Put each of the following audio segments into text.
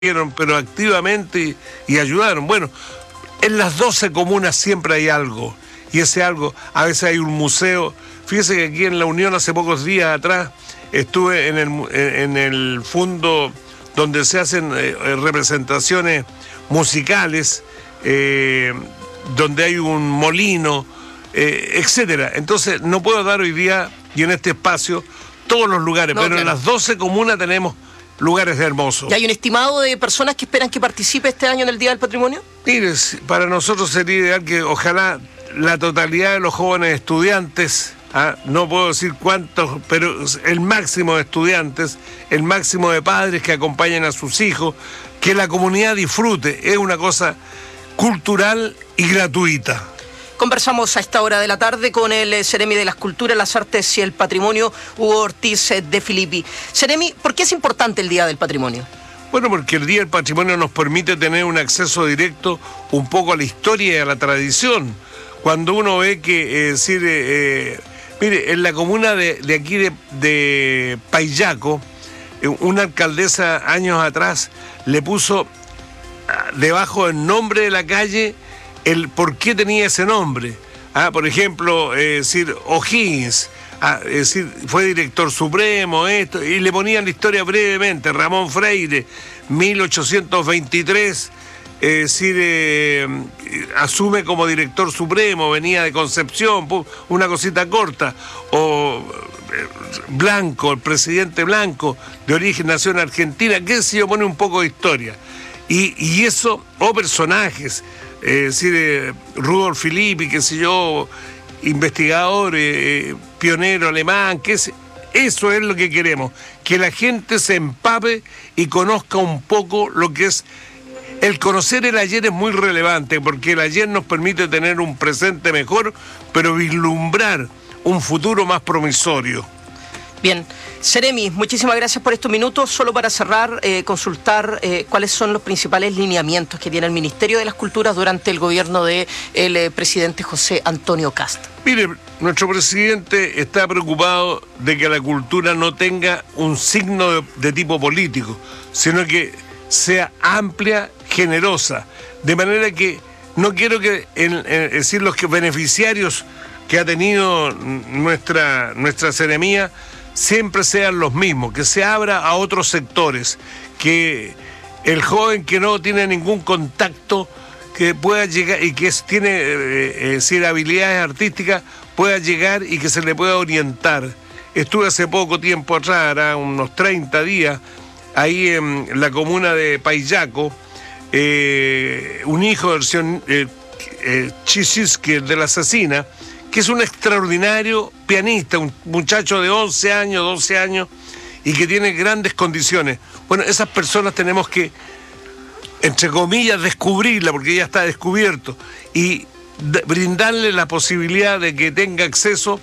pero activamente y ayudaron. Bueno, en las 12 comunas siempre hay algo, y ese algo, a veces hay un museo. Fíjese que aquí en La Unión hace pocos días atrás estuve en el fondo donde se hacen representaciones musicales, donde hay un molino, etcétera. Entonces no puedo dar hoy día y en este espacio todos los lugares, pero claro, en las 12 comunas tenemos lugares hermosos. ¿Y hay un estimado de personas que esperan que participe este año en el Día del Patrimonio? Mire, para nosotros sería ideal que ojalá la totalidad de los jóvenes estudiantes, no puedo decir cuántos, pero el máximo de estudiantes, el máximo de padres que acompañen a sus hijos, que la comunidad disfrute, es una cosa cultural y gratuita. Conversamos a esta hora de la tarde con el Seremi de las Culturas, las Artes y el Patrimonio, Hugo Ortiz de Filippi. Seremi, ¿por qué es importante el Día del Patrimonio? Bueno, porque el Día del Patrimonio nos permite tener un acceso directo un poco a la historia y a la tradición. Cuando uno ve que, mire, en la comuna de aquí de Paillaco, una alcaldesa años atrás le puso debajo del nombre de la calle el por qué tenía ese nombre. Por ejemplo, O'Higgins, fue director supremo, esto, y le ponían la historia brevemente. Ramón Freire, 1823, asume como director supremo, venía de Concepción, una cosita corta. O Blanco, el presidente Blanco, de origen nació en Argentina, qué sé yo, pone un poco de historia. Y eso, o personajes, Rudolf Filippi, qué sé yo, investigador, pionero alemán, eso es lo que queremos, que la gente se empape y conozca un poco lo que es. El conocer el ayer es muy relevante, porque el ayer nos permite tener un presente mejor, pero vislumbrar un futuro más promisorio. Bien, Seremi, muchísimas gracias por estos minutos. Solo para cerrar, consultar cuáles son los principales lineamientos que tiene el Ministerio de las Culturas durante el gobierno del presidente José Antonio Kast. Mire, nuestro presidente está preocupado de que la cultura no tenga un signo de tipo político, sino que sea amplia, generosa, de manera que no quiero que, los beneficiarios que ha tenido nuestra seremía siempre sean los mismos, que se abra a otros sectores, que el joven que no tiene ningún contacto, que pueda llegar y que tiene habilidades artísticas, pueda llegar y que se le pueda orientar. Estuve hace poco tiempo atrás, unos 30 días, ahí en la comuna de Paillaco, un hijo de Chisiske de la Asesina, que es un extraordinario pianista, un muchacho de 11 años, 12 años, y que tiene grandes condiciones. Bueno, esas personas tenemos que, entre comillas, descubrirla, porque ya está descubierto, y brindarle la posibilidad de que tenga acceso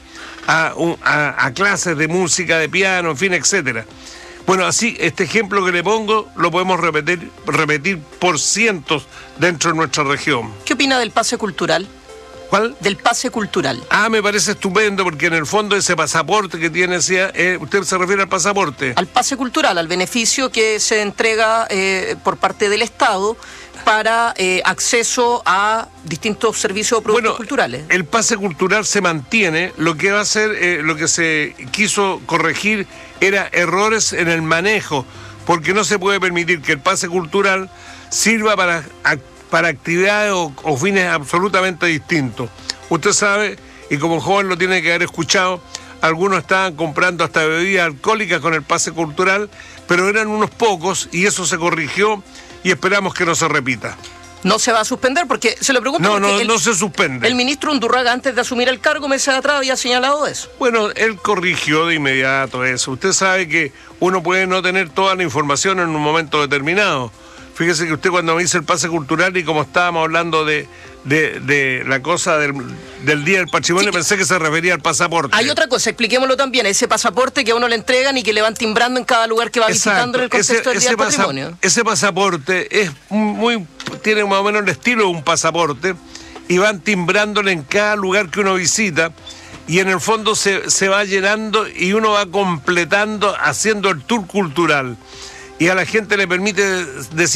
a clases de música, de piano, en fin, etcétera. Bueno, así, este ejemplo que le pongo lo podemos repetir por cientos dentro de nuestra región. ¿Qué opina del pase cultural? ¿Cuál? Del pase cultural. Me parece estupendo, porque en el fondo ese pasaporte que tiene, ¿usted se refiere al pasaporte? Al pase cultural, al beneficio que se entrega por parte del Estado para acceso a distintos servicios o productos culturales. El pase cultural se mantiene. Lo que va a ser, lo que se quiso corregir era errores en el manejo, porque no se puede permitir que el pase cultural sirva para actividades o fines absolutamente distintos. Usted sabe, y como joven lo tiene que haber escuchado, algunos estaban comprando hasta bebidas alcohólicas con el pase cultural, pero eran unos pocos, y eso se corrigió, y esperamos que no se repita. ¿No se va a suspender? Porque se lo pregunto. No se suspende. El ministro Undurraga, antes de asumir el cargo, meses atrás, había señalado eso. Bueno, él corrigió de inmediato eso. Usted sabe que uno puede no tener toda la información en un momento determinado. Fíjese que usted, cuando me dice el pase cultural, y como estábamos hablando de la cosa del Día del Patrimonio, pensé que se refería al pasaporte. Hay otra cosa, expliquémoslo también, ese pasaporte que a uno le entregan y que le van timbrando en cada lugar que va visitando en el contexto del Día del Patrimonio. Ese pasaporte tiene más o menos el estilo de un pasaporte, y van timbrándole en cada lugar que uno visita, y en el fondo se va llenando y uno va completando, haciendo el tour cultural. y a la gente le permite decir